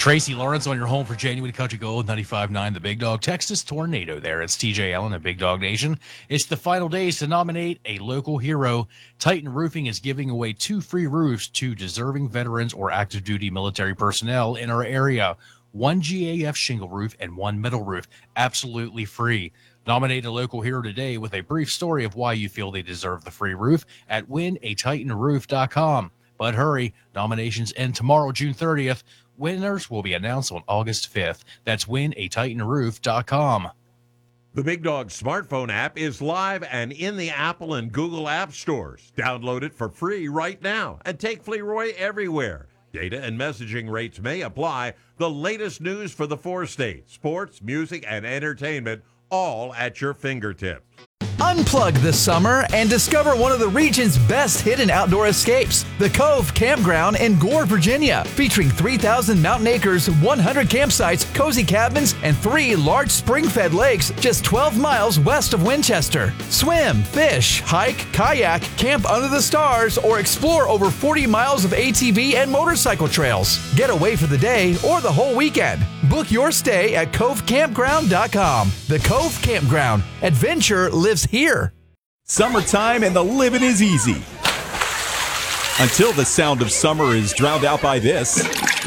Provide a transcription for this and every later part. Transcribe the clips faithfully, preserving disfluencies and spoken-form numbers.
Tracy Lawrence on your home for Genuine Country Gold, ninety-five point nine The Big Dog. Texas Tornado there. It's T J Allen at Big Dog Nation. It's the final days to nominate a local hero. Titan Roofing is giving away two free roofs to deserving veterans or active duty military personnel in our area. One G A F shingle roof and one metal roof, absolutely free. Nominate a local hero today with a brief story of why you feel they deserve the free roof at win a titan roof dot com. But hurry, nominations end tomorrow, June thirtieth. Winners will be announced on August fifth. That's win a titan roof dot com. The Big Dog smartphone app is live and in the Apple and Google app stores. Download it for free right now and take Fleroy everywhere. Data and messaging rates may apply. The latest news for the four states, sports, music, and entertainment, all at your fingertips. Unplug this summer and discover one of the region's best hidden outdoor escapes, the Cove Campground in Gore, Virginia, featuring three thousand mountain acres, one hundred campsites, cozy cabins, and three large spring-fed lakes just twelve miles west of Winchester. Swim, fish, hike, kayak, camp under the stars, or explore over forty miles of A T V and motorcycle trails. Get away for the day or the whole weekend. Book your stay at cove campground dot com. The Cove Campground. Adventure lives here. Summertime and the living is easy. Until the sound of summer is drowned out by this.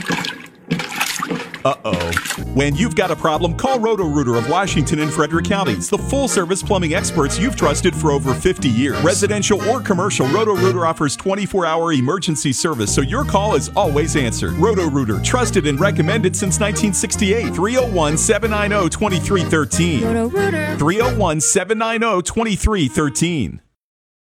Uh-oh. When you've got a problem, call Roto-Rooter of Washington and Frederick counties, the full-service plumbing experts you've trusted for over fifty years. Residential or commercial, Roto-Rooter offers twenty-four hour emergency service, so your call is always answered. Roto-Rooter, trusted and recommended since nineteen sixty-eight. three oh one, seven nine oh, two three one three. Roto-Rooter. three oh one, seven nine oh, two three one three.